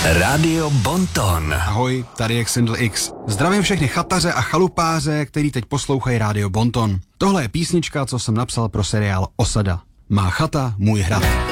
Rádio Bonton. Ahoj, tady je Xindl X. Zdravím všechny chataře a chalupáře, který teď poslouchají Rádio Bonton. Tohle je písnička, co jsem napsal pro seriál Osada. Má chata, můj hrad.